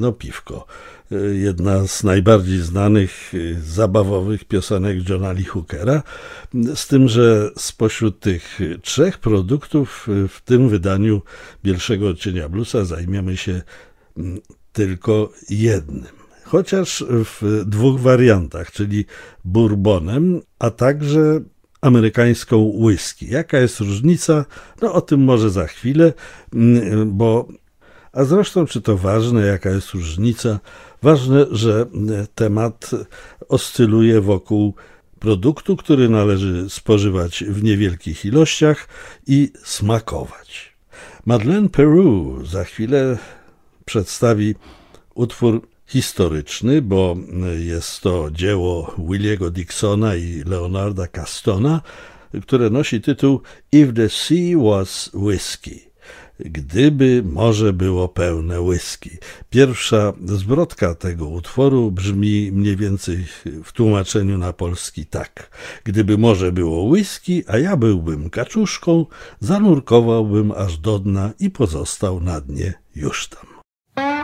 No piwko. Jedna z najbardziej znanych zabawowych piosenek Johna Lee Hookera, z tym, że spośród tych trzech produktów w tym wydaniu Bielszego Odcienia Bluesa zajmiemy się tylko jednym. Chociaż w dwóch wariantach, czyli bourbonem, a także amerykańską whisky. Jaka jest różnica? No o tym może za chwilę, a zresztą czy to ważne, jaka jest różnica? Ważne, że temat oscyluje wokół produktu, który należy spożywać w niewielkich ilościach i smakować. Madeleine Peru za chwilę przedstawi utwór historyczny, bo jest to dzieło Williego Dixona i Leonarda Castona, które nosi tytuł If the Sea Was Whiskey. Gdyby morze było pełne whisky. Pierwsza zwrotka tego utworu brzmi mniej więcej w tłumaczeniu na polski tak. Gdyby morze było whisky, a ja byłbym kaczuszką, zanurkowałbym aż do dna i pozostał na dnie już tam.